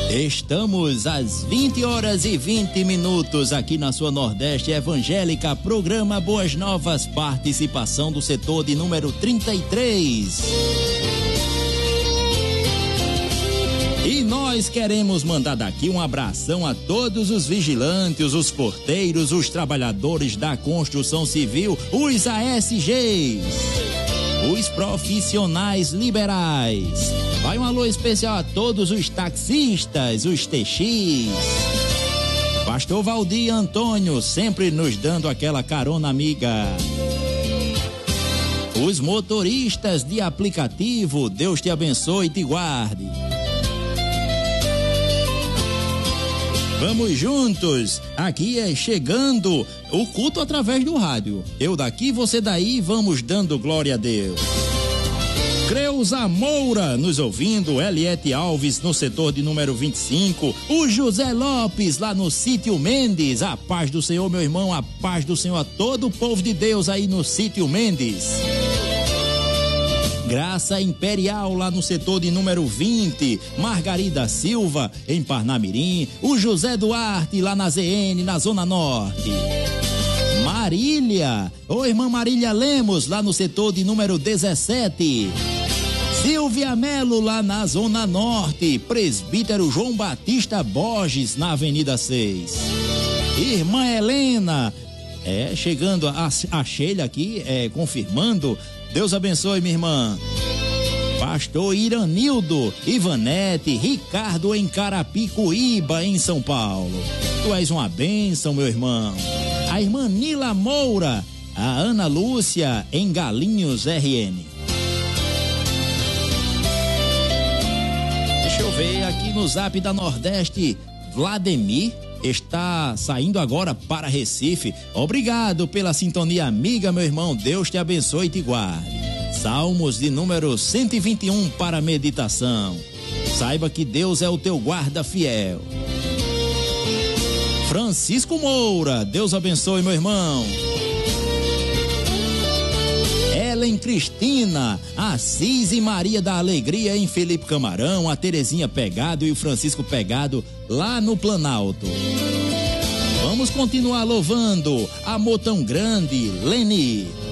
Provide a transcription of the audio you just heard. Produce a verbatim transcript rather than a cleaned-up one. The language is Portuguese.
Estamos às vinte horas e vinte minutos aqui na sua Nordeste Evangélica, programa Boas Novas, participação do setor de número trinta e três. E nós queremos mandar daqui um abração a todos os vigilantes, os porteiros, os trabalhadores da construção civil, os A S Gs, os profissionais liberais. Vai um alô especial a todos os taxistas, os T X. Pastor Valdir Antônio, sempre nos dando aquela carona amiga. Os motoristas de aplicativo, Deus te abençoe e te guarde. Vamos juntos, aqui é chegando o culto através do rádio. Eu daqui, você daí, vamos dando glória a Deus. Creuza Moura nos ouvindo, Eliette Alves no setor de número vinte e cinco, o José Lopes lá no Sítio Mendes, a paz do Senhor, meu irmão, a paz do Senhor a todo o povo de Deus aí no Sítio Mendes. Graça Imperial lá no setor de número vinte, Margarida Silva em Parnamirim, o José Duarte lá na Z N, na Zona Norte. Marília, ô irmã Marília Lemos lá no setor de número dezessete. Silvia Melo lá na Zona Norte, Presbítero João Batista Borges na Avenida seis. Irmã Helena, é, chegando a, a Sheila aqui, é, confirmando. Deus abençoe, minha irmã. Pastor Iranildo, Ivanete, Ricardo em Carapicuíba, em São Paulo. Tu és uma bênção, meu irmão. A irmã Nila Moura, a Ana Lúcia em Galinhos R N. Deixa eu ver aqui no Zap da Nordeste, Vladimir está saindo agora para Recife. Obrigado pela sintonia amiga, meu irmão. Deus te abençoe e te guarde. Salmos de número cento e vinte e um para meditação. Saiba que Deus é o teu guarda fiel. Francisco Moura, Deus abençoe, meu irmão. Ellen Cristina, Assis e Maria da Alegria em Felipe Camarão, a Terezinha Pegado e o Francisco Pegado lá no Planalto. Vamos continuar louvando. Amor tão grande, Leni.